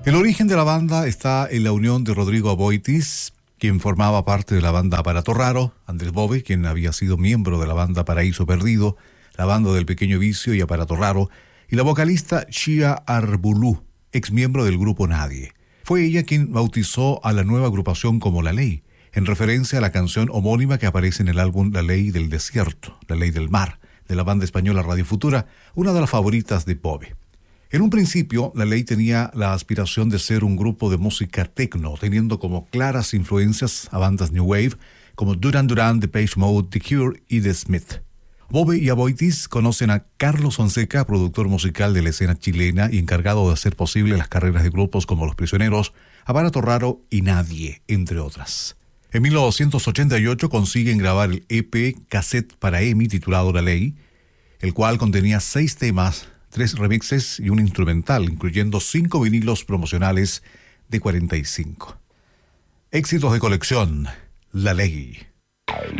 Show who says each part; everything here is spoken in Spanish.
Speaker 1: El origen de la banda está en la unión de Rodrigo Aboitis, quien formaba parte de la banda Aparato Raro, Andrés Bove, quien había sido miembro de la banda Paraíso Perdido, la banda del Pequeño Vicio y Aparato Raro, y la vocalista Shia Arbulú, ex miembro del grupo Nadie. Fue ella quien bautizó a la nueva agrupación como La Ley, en referencia a la canción homónima que aparece en el álbum La Ley del Desierto, La Ley del Mar, de la banda española Radio Futura, una de las favoritas de Bove. En un principio, La Ley tenía la aspiración de ser un grupo de música techno, teniendo como claras influencias a bandas New Wave como Duran Duran, Depeche Mode, The Cure y The Smith. Bove y Aboitis conocen a Carlos Fonseca, productor musical de la escena chilena y encargado de hacer posible las carreras de grupos como Los Prisioneros, Aparato Raro y Nadie, entre otras. En 1988 consiguen grabar el EP Cassette para EMI titulado La Ley, el cual contenía 6 temas, 3 remixes y un instrumental, incluyendo 5 vinilos promocionales de 45. Éxitos de colección, La Ley.